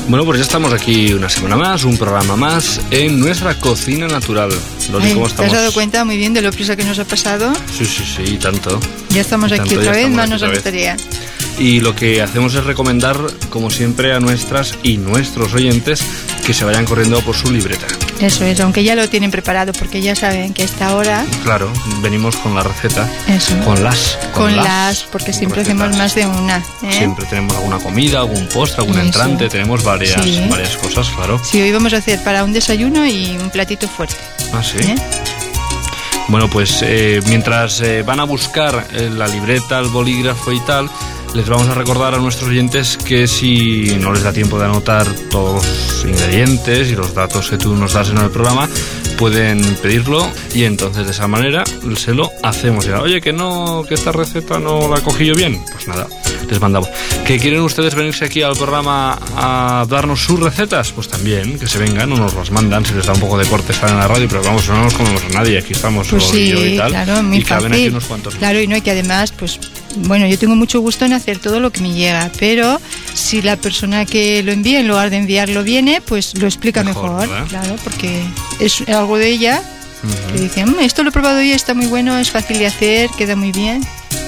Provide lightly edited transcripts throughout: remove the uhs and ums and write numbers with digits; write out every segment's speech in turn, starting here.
Bueno, pues ya estamos aquí una semana más, un programa más en nuestra cocina natural. Ay, ¿cómo estamos? ¿Te has dado cuenta muy bien de lo prisa que nos ha pasado? Sí, tanto. Ya estamos aquí otra vez, manos a la tarea. Y lo que hacemos es recomendar, como siempre, a nuestras y nuestros oyentes que se vayan corriendo por su libreta. Eso es, aunque ya lo tienen preparado, porque ya saben que a esta hora... Claro, venimos con la receta. Eso. Con las, porque siempre hacemos más de una. Siempre tenemos alguna comida, algún postre, algún entrante, tenemos varias cosas, claro. Sí, hoy vamos a hacer para un desayuno y un platito fuerte. Ah, sí. Bueno, pues mientras van a buscar la libreta, el bolígrafo y tal, les vamos a recordar a nuestros oyentes que si no les da tiempo de anotar todos los ingredientes y los datos que tú nos das en el programa, pueden pedirlo y entonces de esa manera se lo hacemos. Oye, que esta receta no la cogí yo bien. Pues nada, les mandamos. ¿Que quieren ustedes venirse aquí al programa a darnos sus recetas? Pues también, que se vengan o nos las mandan, si les da un poco de corte estar en la radio, pero vamos, no nos comemos a nadie, aquí estamos pues solo yo y tal. Claro, muy y caben fácil. Aquí unos cuantos. Claro, y no, y que además, pues bueno, yo tengo mucho gusto en hacer todo lo que me llega, pero si la persona que lo envía, en lugar de enviarlo viene, pues lo explica mejor, claro, porque es algo de ella que dice, esto lo he probado yo, está muy bueno, es fácil de hacer, queda muy bien.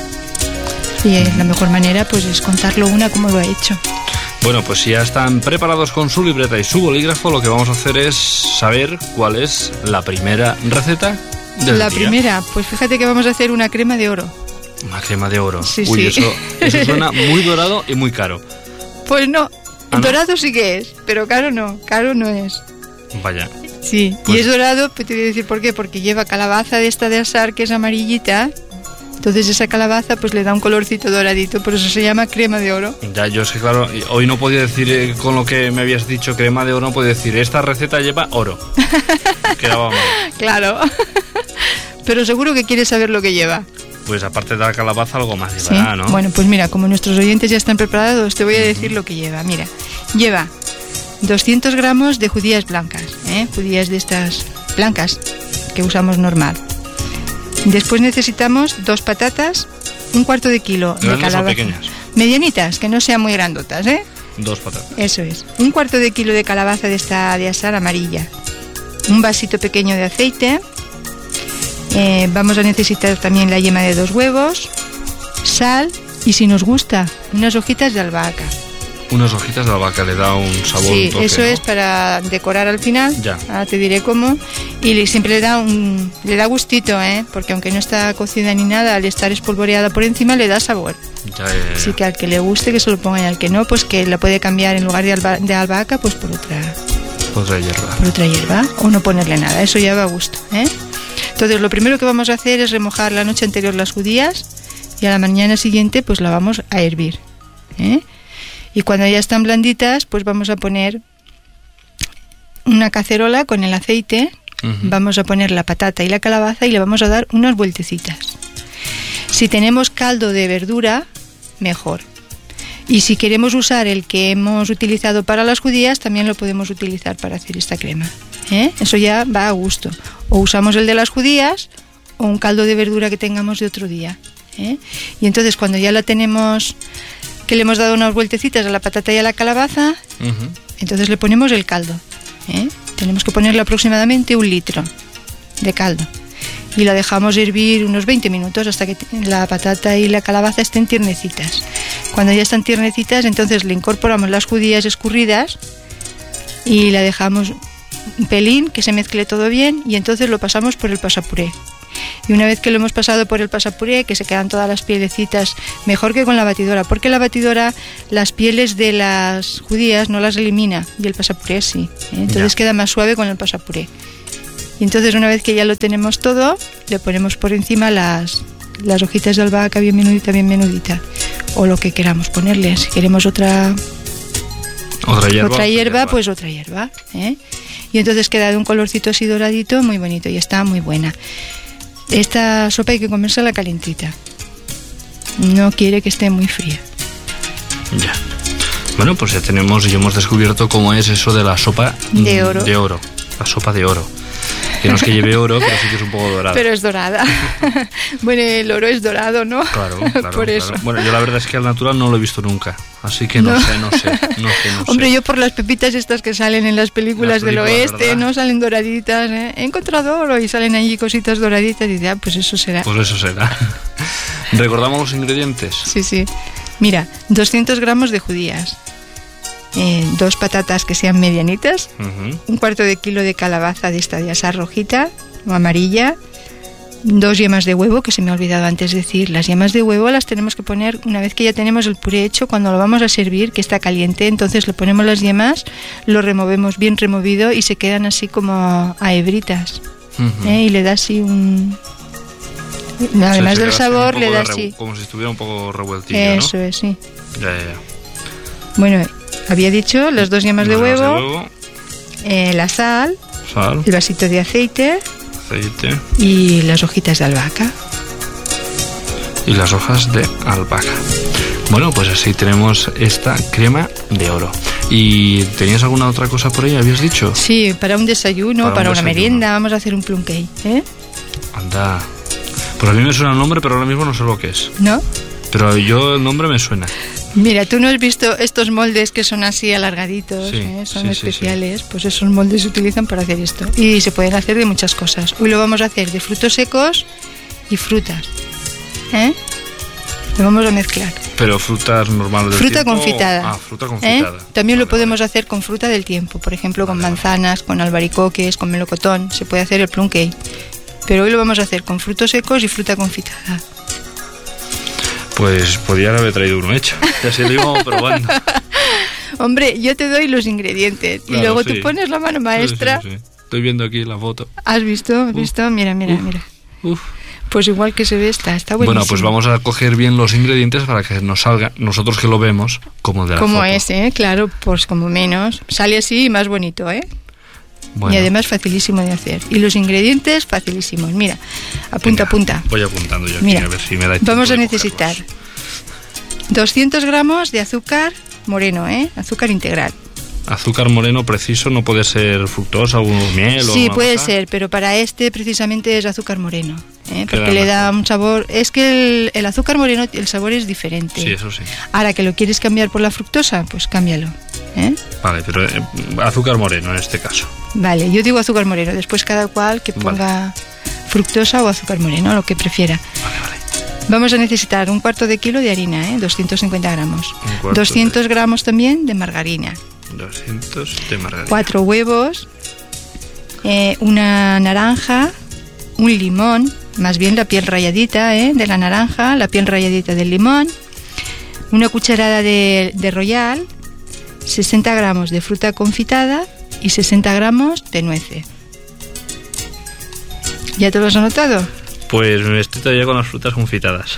Y la mejor manera pues es contarlo como lo ha hecho. Bueno, pues si ya están preparados con su libreta y su bolígrafo, lo que vamos a hacer es saber cuál es la primera receta del día. La primera, pues fíjate que vamos a hacer una crema de oro. Una crema de oro. Sí, Uy, sí. Eso suena muy dorado y muy caro. Pues no, dorado sí que es, pero caro no es. Vaya. Sí, pues... y es dorado, pues te voy a decir por qué, porque lleva calabaza de esta de asar que es amarillita. Entonces esa calabaza pues le da un colorcito doradito, por eso se llama crema de oro. Ya, yo es que claro, hoy no podía decir con lo que me habías dicho crema de oro, no podía decir esta receta lleva oro. Quedaba mal. Claro. Pero seguro que quieres saber lo que lleva. Pues aparte de la calabaza algo más llevará, ¿sí? ¿no? Bueno, pues mira, como nuestros oyentes ya están preparados, te voy a decir lo que lleva. Mira, lleva 200 gramos de judías blancas, judías de estas blancas que usamos normal. Después necesitamos 2 patatas, un cuarto de kilo de calabaza. Pequeñas? Medianitas, que no sean muy grandotas, 2 patatas. Eso es. Un cuarto de kilo de calabaza de esta de asar amarilla. Un vasito pequeño de aceite. Vamos a necesitar también la yema de 2 huevos, sal y, si nos gusta, unas hojitas de albahaca. Unas hojitas de albahaca le da un sabor. Sí, un toque, eso, ¿no? Es para decorar al final. Ya. Ahora te diré cómo. Y siempre le da gustito, porque aunque no está cocida ni nada, al estar espolvoreada por encima le da sabor. Ya. Así que al que le guste que se lo ponga y al que no, pues que la puede cambiar en lugar de albahaca, pues por otra hierba. Por otra hierba, o no ponerle nada, eso ya va a gusto, Entonces lo primero que vamos a hacer es remojar la noche anterior las judías y a la mañana siguiente pues la vamos a hervir, Y cuando ya están blanditas, pues vamos a poner una cacerola con el aceite, vamos a poner la patata y la calabaza y le vamos a dar unas vueltecitas. Si tenemos caldo de verdura, mejor. Y si queremos usar el que hemos utilizado para las judías, también lo podemos utilizar para hacer esta crema. Eso ya va a gusto. O usamos el de las judías o un caldo de verdura que tengamos de otro día. Y entonces cuando ya la tenemos, que le hemos dado unas vueltecitas a la patata y a la calabaza, entonces le ponemos el caldo. Tenemos que ponerle aproximadamente 1 litro de caldo. Y la dejamos hervir unos 20 minutos hasta que la patata y la calabaza estén tiernecitas. Cuando ya están tiernecitas, entonces le incorporamos las judías escurridas y la dejamos un pelín, que se mezcle todo bien, y entonces lo pasamos por el pasapuré. Y una vez que lo hemos pasado por el pasapuré, que se quedan todas las pielecitas, mejor que con la batidora, porque la batidora las pieles de las judías no las elimina y el pasapuré sí, entonces queda más suave con el pasapuré. Y entonces una vez que ya lo tenemos todo, le ponemos por encima las hojitas de albahaca bien menudita, o lo que queramos ponerle. Si queremos otra hierba, pues otra hierba, Y entonces queda de un colorcito así doradito, muy bonito, y está muy buena. Esta sopa hay que comérsela calentita, no quiere que esté muy fría. Ya. Bueno, pues ya hemos descubierto cómo es eso de la sopa de oro. La sopa de oro. Que no es que lleve oro, pero sí que es un poco dorada. Pero es dorada. Bueno, el oro es dorado, ¿no? Claro, Por eso. Bueno, yo la verdad es que al natural no lo he visto nunca, así que no sé. Hombre, yo por las pepitas estas que salen en las películas del oeste, ¿verdad? ¿no? Salen doraditas, ¿eh? He encontrado oro y salen allí cositas doraditas y ya, pues eso será. Pues eso será. ¿Recordamos los ingredientes? Sí. Mira, 200 gramos de judías, 2 patatas que sean medianitas, un cuarto de kilo de calabaza de esta de asar rojita o amarilla, 2 yemas de huevo, que se me ha olvidado antes decir. Las yemas de huevo las tenemos que poner una vez que ya tenemos el puré hecho, cuando lo vamos a servir, que está caliente, entonces le ponemos las yemas, lo removemos bien removido y se quedan así como a hebritas. Y le da así un... Además del sabor, le da así... Como si estuviera un poco revueltillo, Eso ¿no? es, sí. Ya. Bueno, había dicho las 2 yemas de huevo, la sal, el vasito de aceite y las hojitas de albahaca. Y las hojas de albahaca. Bueno, pues así tenemos esta crema de oro. ¿Y tenías alguna otra cosa por ahí, habías dicho? Sí, para un desayuno, para una merienda, vamos a hacer un plum cake, ¿eh? Anda. Pues a mí me suena el nombre, pero ahora mismo no sé lo que es. ¿No? Pero yo el nombre me suena. Mira, ¿tú no has visto estos moldes que son así alargaditos? Son especiales. Sí. Pues esos moldes se utilizan para hacer esto. Y se pueden hacer de muchas cosas. Hoy lo vamos a hacer de frutos secos y frutas. Lo vamos a mezclar. Pero frutas normales del fruta tiempo. Confitada. Fruta confitada. También lo podemos hacer con fruta del tiempo. Por ejemplo, con manzanas, con albaricoques, con melocotón. Se puede hacer el plum cake. Pero hoy lo vamos a hacer con frutos secos y fruta confitada. Pues podría haber traído uno hecho. Ya se lo íbamos probando. Hombre, yo te doy los ingredientes y luego tú pones la mano maestra. Sí. Estoy viendo aquí la foto. ¿Has visto? Mira. Uf. Pues igual que se ve está buenísimo. Bueno, pues vamos a coger bien los ingredientes para que nos salga, nosotros que lo vemos, como de la como foto. es, claro, pues como menos. Sale así y más bonito, Bueno. Y además facilísimo de hacer. Y los ingredientes facilísimos. Mira, apunta. Voy apuntando yo aquí. Mira, a ver si me da tiempo. Vamos a necesitar 200 gramos de azúcar moreno, azúcar integral. Azúcar moreno preciso, no puede ser fructosa o miel o sí, puede cosa. ser, pero para este precisamente es azúcar moreno, porque le da un sabor. Es que el azúcar moreno, el sabor es diferente. Sí, eso sí. Ahora que lo quieres cambiar por la fructosa, pues cámbialo. Vale, pero azúcar moreno en este caso. Vale, yo digo azúcar moreno, después cada cual que ponga fructosa o azúcar moreno, lo que prefiera. Vale. Vamos a necesitar un cuarto de kilo de harina, 250 gramos. 200 gramos también de margarina. 200 de margarina. 4 huevos, una naranja, un limón, más bien la piel ralladita de la naranja, la piel ralladita del limón, una cucharada de Royal, 60 gramos de fruta confitada y 60 gramos de nueces. ¿Ya te lo has anotado? Pues estoy todavía con las frutas confitadas.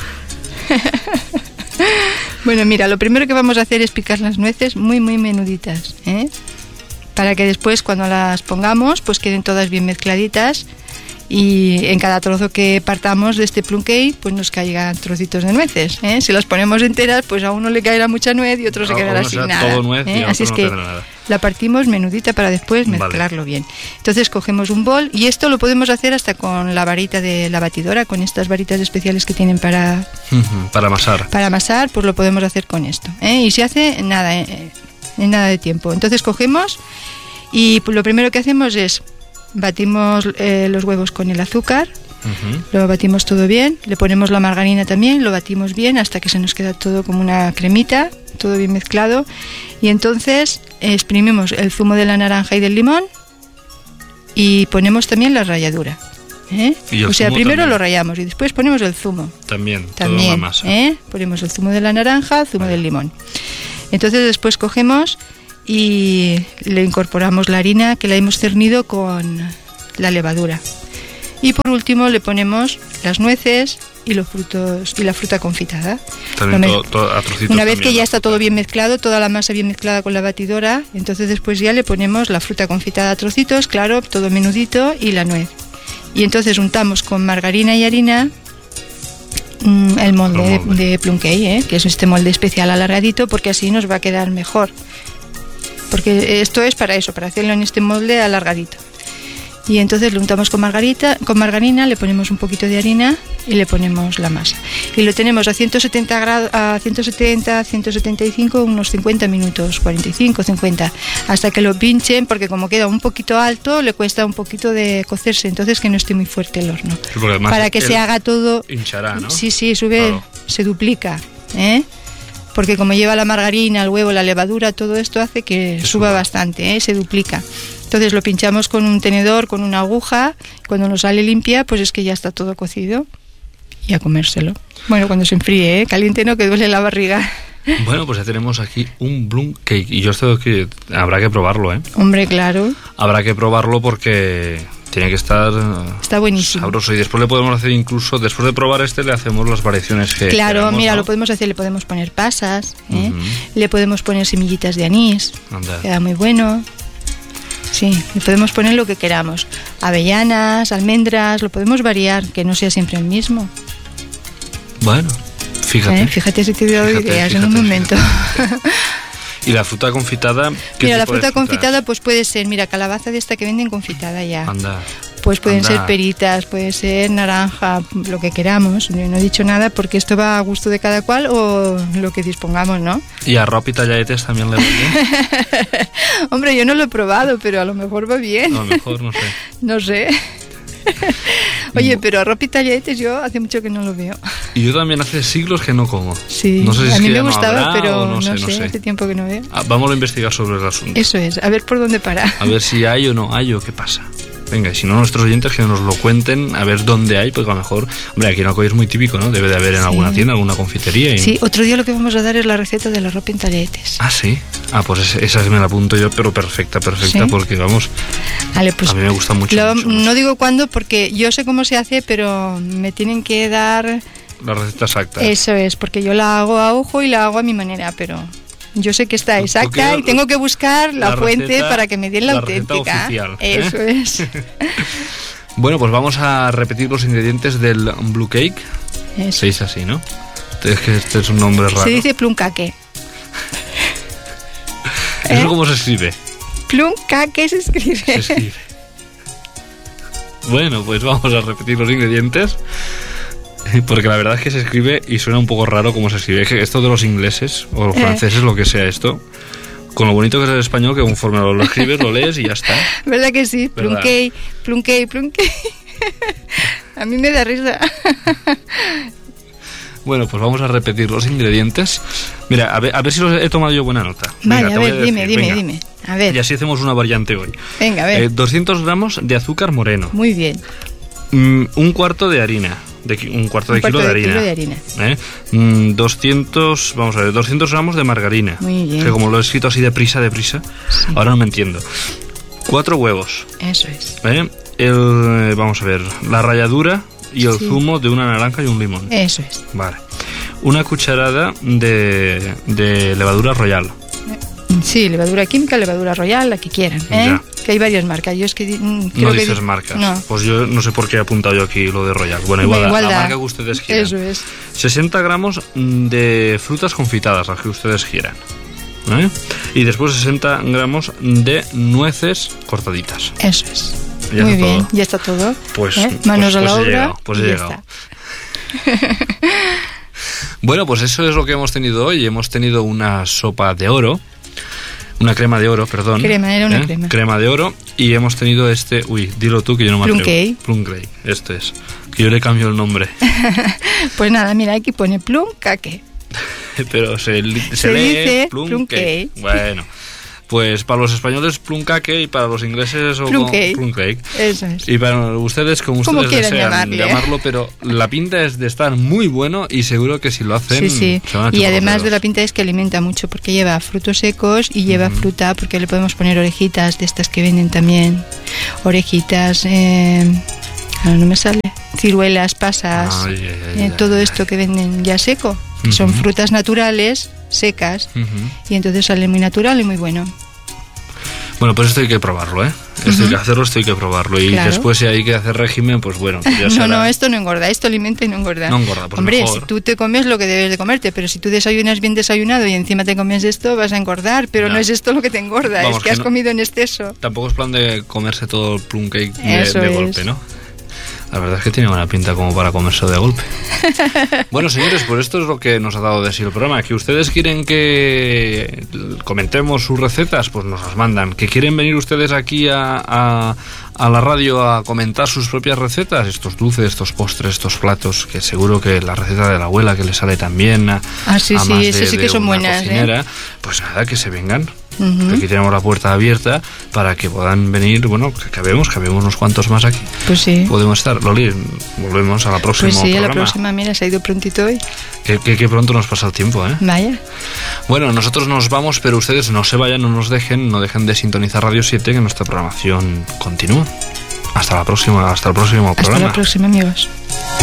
Bueno, mira, lo primero que vamos a hacer es picar las nueces muy menuditas, para que después cuando las pongamos pues queden todas bien mezcladitas y en cada trozo que partamos de este plum cake pues nos caigan trocitos de nueces. Si las ponemos enteras pues a uno le caerá mucha nuez y otro se quedará sin nada. Todo nuez y así es no que nada. La partimos menudita para después mezclarlo bien. Entonces cogemos un bol y esto lo podemos hacer hasta con la varita de la batidora, con estas varitas especiales que tienen para amasar. Para amasar, pues lo podemos hacer con esto. Y se hace en nada de tiempo. Entonces cogemos y lo primero que hacemos es batimos los huevos con el azúcar, lo batimos todo bien, le ponemos la margarina también, lo batimos bien hasta que se nos queda todo como una cremita, todo bien mezclado, y entonces exprimimos el zumo de la naranja y del limón y ponemos también la ralladura. O sea, primero también lo rallamos y después ponemos el zumo. También toda la masa. Ponemos el zumo de la naranja, el zumo del limón. Entonces después cogemos y le incorporamos la harina que la hemos cernido con la levadura. Y por último le ponemos las nueces y los frutos y la fruta confitada. También todo a trocitos. Una vez que ya está todo bien mezclado, toda la masa bien mezclada con la batidora, entonces después ya le ponemos la fruta confitada a trocitos, claro, todo menudito, y la nuez. Y entonces untamos con margarina y harina el molde de plum cake, que es este molde especial alargadito, porque así nos va a quedar mejor. Porque esto es para eso, para hacerlo en este molde alargadito. Y entonces lo untamos con margarina, le ponemos un poquito de harina y le ponemos la masa. Y lo tenemos a 170 grados, a 170, 175, unos 50 minutos, 45, 50, hasta que lo pinchen, porque como queda un poquito alto, le cuesta un poquito de cocerse, entonces que no esté muy fuerte el horno. Sí, para que se haga todo... Hinchará, ¿no? Sí, sube, claro. Se duplica, ¿eh? Porque como lleva la margarina, el huevo, la levadura, todo esto hace que suba bastante, ¿eh? Se duplica. Entonces lo pinchamos con un tenedor, con una aguja. Cuando nos sale limpia, pues es que ya está todo cocido. Y a comérselo. Bueno, cuando se enfríe, ¿eh? Caliente no, que duele la barriga. Bueno, pues ya tenemos aquí un plum cake. Y yo esto que habrá que probarlo, ¿eh? Hombre, claro. Habrá que probarlo porque tiene que estar... Está buenísimo. Sabroso. Y después le podemos hacer incluso, después de probar le hacemos las variaciones que claro, queramos, mira, ¿no? lo podemos hacer, le podemos poner pasas, ¿eh? Le podemos poner semillitas de anís. Anda. Queda muy bueno. Sí, le podemos poner lo que queramos. Avellanas, almendras, lo podemos variar, que no sea siempre el mismo. Bueno, fíjate. Fíjate si te doy ideas en un momento. ¿Y la fruta confitada? Mira, la fruta confitada pues puede ser, mira, calabaza de esta que venden confitada ya. Anda. Pues pueden ser peritas, puede ser naranja, lo que queramos. Yo no he dicho nada porque esto va a gusto de cada cual o lo que dispongamos, ¿no? ¿Y arroz y talladetes también le va bien? Hombre, yo no lo he probado, pero a lo mejor va bien. A lo mejor, no sé. No sé. Oye, pero arroz y talladetes yo hace mucho que no lo veo. Y yo también hace siglos que no como. Sí, no sé si a mí me no gustaba, habrá, pero no sé. Hace tiempo que no veo. Vamos a investigar sobre el asunto. Eso es, a ver por dónde para. A ver si hay o no hay o qué pasa. Venga, y si no, nuestros oyentes que nos lo cuenten, a ver dónde hay, porque a lo mejor, hombre, aquí en Alcoy es muy típico, ¿no? Debe de haber en alguna tienda, alguna confitería. Sí, otro día lo que vamos a dar es la receta de la arroz en talladetes. Ah, sí. Ah, pues esa me la apunto yo, pero perfecta, ¿sí? Porque vamos, vale, pues a mí me gusta mucho. No digo cuándo, porque yo sé cómo se hace, pero me tienen que dar... La receta exacta. Eso es, porque yo la hago a ojo y la hago a mi manera, pero... Yo sé que está exacta y tengo que buscar la fuente receta, para que me den la auténtica. Oficial, Eso es. Bueno, pues vamos a repetir los ingredientes del blue cake. Eso. Se dice así, ¿no? Es que este es un nombre raro. Se dice plum cake. ¿Eso cómo se escribe? Plum cake se escribe. Bueno, pues vamos a repetir los ingredientes. Porque la verdad es que se escribe y suena un poco raro como se escribe. Esto de los ingleses o los franceses, lo que sea esto, con lo bonito que es el español, que conforme lo escribes, lo lees y ya está. ¿Verdad que sí? Plum cake. A mí me da risa. Bueno, pues vamos a repetir los ingredientes. Mira, a ver si los he tomado yo buena nota. Vale, venga, a ver, dime. A ver. Y así hacemos una variante hoy. Venga, a ver. 200 gramos de azúcar moreno. Muy bien. Un cuarto de harina. Un cuarto de kilo de harina. 200 gramos de margarina. Muy bien. Que como lo he escrito así deprisa, sí. Ahora no me entiendo. 4 huevos. Eso es. Vamos a ver, la ralladura y el zumo de una naranja y un limón. Eso es. Vale. Una cucharada de levadura royal. Sí, levadura química, levadura royal, la que quieran, que hay varias marcas. Yo es que no dices marcas. No. Pues yo no sé por qué he apuntado yo aquí lo de royal. Bueno, igual la marca que ustedes quieran. Eso es. 60 gramos de frutas confitadas, las que ustedes quieran. Y después 60 gramos de nueces cortaditas. Eso es. Muy bien, todo. Ya está todo. Pues, manos a la obra. Pues he llegado. Bueno, pues eso es lo que hemos tenido hoy. Hemos tenido una sopa de oro. Una crema de oro, perdón. Era una crema. Crema de oro. Y hemos tenido dilo tú que yo no me atrevo. Plum cake. Este es. Que yo le cambio el nombre. Pues nada, mira, aquí pone plum cake. Pero se lee plum cake. Bueno. Pues para los españoles plum cake y para los ingleses plum cake. Eso es. Y para ustedes como ustedes desean llamarlo, pero la pinta es de estar muy bueno y seguro que si lo hacen sí. Se van a y además de la pinta es que alimenta mucho porque lleva frutos secos y lleva fruta, porque le podemos poner orejitas de estas que venden también, orejitas, no me sale, ciruelas, pasas, todo esto que venden ya seco. Son frutas naturales, secas, y entonces sale muy natural y muy bueno. Bueno, pues esto hay que probarlo, Esto hay que hacerlo, esto hay que probarlo. Y Claro. después, si hay que hacer régimen, pues bueno, pues ya será. No, esto no engorda, esto alimenta y no engorda. No engorda, pues Hombre, mejor. si tú te comes lo que debes de comerte, pero si tú desayunas bien desayunado y encima te comes esto, vas a engordar, pero Ya. no es esto lo que te engorda, Vamos, es que que has no- comido en exceso. Tampoco es plan de comerse todo el plum cake Eso de es. golpe, ¿no? La verdad es que tiene buena pinta como para comerse de golpe. Bueno, señores, pues esto es lo que nos ha dado de sí el programa. Que ustedes quieren que comentemos sus recetas, pues nos las mandan. Que quieren venir ustedes aquí a la radio a comentar sus propias recetas, estos dulces, estos postres, estos platos, que seguro que la receta de la abuela que le sale tan bien Sí, a sí, más eso sí que son una buenas, cocinera, pues nada, que se vengan. Ujú. Aquí tenemos la puerta abierta para que puedan venir, bueno, que cabemos unos cuantos más aquí. Pues sí. Podemos estar. Loli, volvemos a la próxima Pues sí, a programa. la próxima, mira, se ha ido prontito hoy. Que pronto nos pasa el tiempo, ¿eh? Vaya. Bueno, nosotros nos vamos, pero ustedes no se vayan, no dejen de sintonizar Radio 7, que nuestra programación continúa. Hasta el próximo Hasta programa. la próxima, amigos.